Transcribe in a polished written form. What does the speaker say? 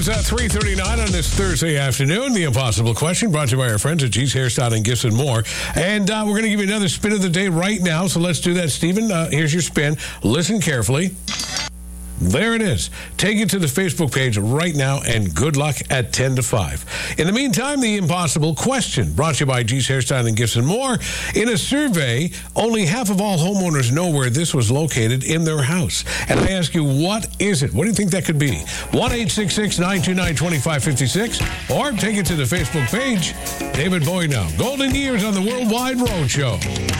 It's at 3:39 on this Thursday afternoon. The Impossible Question brought to you by our friends at G's Hairstyling, Gifts, and more. And we're going to give you another spin of the day right now. So let's do that, Stephen. Here's your spin. Listen carefully. There it is. Take it to the Facebook page right now, and good luck at 10 to 5. In the meantime, the Impossible Question, brought to you by G's Hairstyling, Gifts, and more. In a survey, only half of all homeowners know where this was located in their house. And I ask you, what is it? What do you think that could be? 1-866-929-2556, or take it to the Facebook page. David Bowie now. Golden Years on the Worldwide Road Show.